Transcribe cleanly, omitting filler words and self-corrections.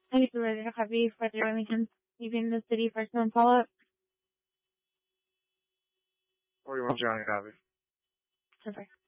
I used to ready to copy for the Arlington, leaving the city for some follow-up. Or you want Johnny copy? Super.